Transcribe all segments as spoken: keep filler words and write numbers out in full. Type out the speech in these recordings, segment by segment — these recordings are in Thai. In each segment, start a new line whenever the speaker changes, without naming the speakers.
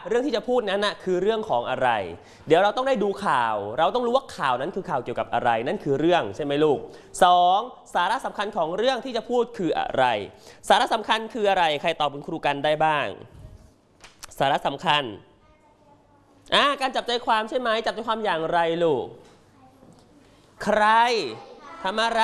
เรื่องที่จะพูดนั้นนะคือเรื่องของอะไรเดี๋ยวเราต้องได้ดูข่าวเราต้องรู้ว่าข่าวนั้นคือข่าวเกี่ยวกับอะไรนั่นคือเรื่องใช่ไหมลูกสองสาระสำคัญของเรื่องที่จะพูดคืออะไรสาระสำคัญคืออะไรใครตอบคุณครูกันได้บ้างสาระสำคัญอ่าการจับใจความใช่ไหมจับใจความอย่างไรลูกใครทำอะไร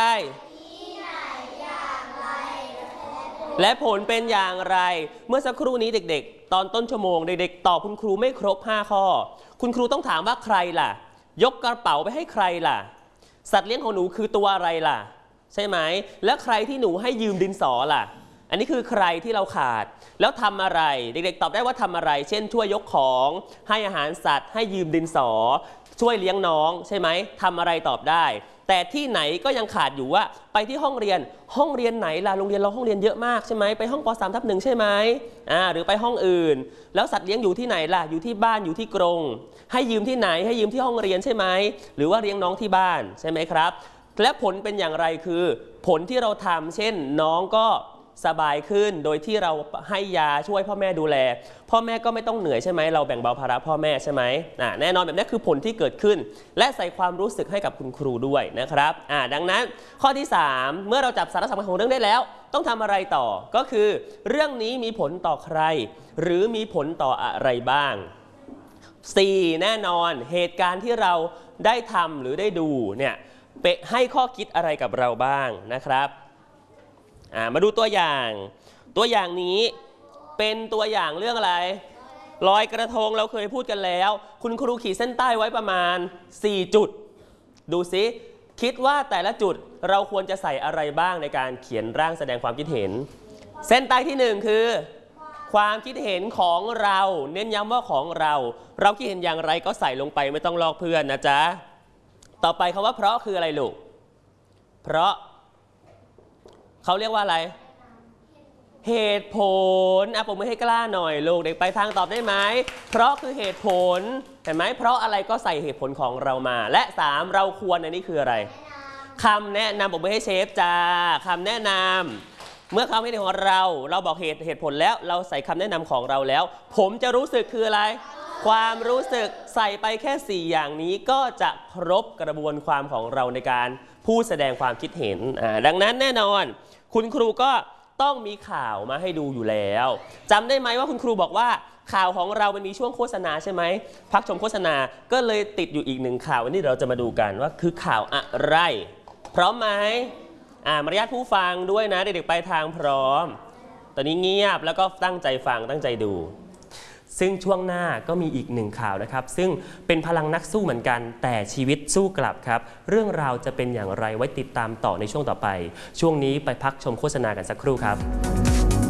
และผลเป็นอย่างไรเมื่อสักครู่นี้เด็กๆตอนต้นชั่วโมงเด็กๆตอบคุณครูไม่ครบห้าข้อคุณครูต้องถามว่าใครล่ะยกกระเป๋าไปให้ใครล่ะสัตว์เลี้ยงของหนูคือตัวอะไรล่ะใช่ไหมแล้วใครที่หนูให้ยืมดินสอล่ะอันนี้คือใครที่เราขาดแล้วทำอะไรเด็กๆตอบได้ว่าทำอะไรเช่นช่วยยกของให้อาหารสัตว์ให้ยืมดินสอช่วยเลี้ยงน้องใช่ไหมทำอะไรตอบได้แต่ที่ไหนก็ยังขาดอยู่ว่าไปที่ห้องเรียนห้องเรียนไหนล่ะโรงเรียนเราห้องเรียนเยอะมากใช่ไหมไปห้องป สามทับหนึ่งใช่ไหมอ่าหรือไปห้องอื่นแล้วสัตว์เลี้ยงอยู่ที่ไหนล่ะอยู่ที่บ้านอยู่ที่กรงให้ยืมที่ไหนให้ยืมที่ห้องเรียนใช่ไหมหรือว่าเลี้ยงน้องที่บ้านใช่ไหมครับและผลเป็นอย่างไรคือผลที่เราทำเช่นน้องก็สบายขึ้นโดยที่เราให้ยาช่วยพ่อแม่ดูแลพ่อแม่ก็ไม่ต้องเหนื่อยใช่ไหมเราแบ่งเบาภาระพ่อแม่ใช่ไหมอ่าแน่นอนแบบนี้คือผลที่เกิดขึ้นและใส่ความรู้สึกให้กับคุณครูด้วยนะครับอ่าดังนั้นข้อที่สามเมื่อเราจับสาระสำคัญของเรื่องได้แล้วต้องทำอะไรต่อก็คือเรื่องนี้มีผลต่อใครหรือมีผลต่ออะไรบ้างสี่แน่นอนเหตุการณ์ที่เราได้ทำหรือได้ดูเนี่ยให้ข้อคิดอะไรกับเราบ้างนะครับมาดูตัวอย่างตัวอย่างนี้เป็นตัวอย่างเรื่องอะไรลอยกระทงเราเคยพูดกันแล้วคุณครูขีดเส้นใต้ไว้ประมาณสี่จุดดูซิคิดว่าแต่ละจุดเราควรจะใส่อะไรบ้างในการเขียนร่างแสดงความคิดเห็นเส้นใต้ที่หนึ่งคือความคิดเห็นของเราเน้นย้ำว่าของเราเราคิดเห็นอย่างไรก็ใส่ลงไปไม่ต้องลอกเพื่อนนะจ๊ะต่อไปคำว่าเพราะคืออะไรลูกเพราะเขาเรียกว่าอะไรเหตุผลอ่ะผมไม่ให้กล้าหน่อยลูกเด็กไปทางตอบได้ไหมเพราะคือเหตุผลเห็นไหมเพราะอะไรก็ใส่เหตุผลของเรามาและสามเราควรอันนี้คืออะไรคำแนะนำผมไม่ให้เชฟจ้าคำแนะนำเมื่อคำให้ของเราเราบอกเหตุเหตุผลแล้วเราใส่คำแนะนำของเราแล้วผมจะรู้สึกคืออะไรความรู้สึกใส่ไปแค่สี่อย่างนี้ก็จะครบกระบวนความของเราในการพูดแสดงความคิดเห็นอ่าดังนั้นแน่นอนคุณครูก็ต้องมีข่าวมาให้ดูอยู่แล้วจำได้ไหมว่าคุณครูบอกว่าข่าวของเรามันมีช่วงโฆษณาใช่ไหมพักชมโฆษณาก็เลยติดอยู่อีกหนึ่งข่าววันนี้เราจะมาดูกันว่าคือข่าวอะไรพร้อมไหมอ่ามารยาทผู้ฟังด้วยนะเด็กๆไปทางพร้อมตอนนี้เงียบแล้วก็ตั้งใจฟังตั้งใจดูซึ่งช่วงหน้าก็มีอีกหนึ่งข่าวนะครับซึ่งเป็นพลังนักสู้เหมือนกันแต่ชีวิตสู้กลับครับเรื่องราวจะเป็นอย่างไรไว้ติดตามต่อในช่วงต่อไปช่วงนี้ไปพักชมโฆษณากันสักครู่ครับ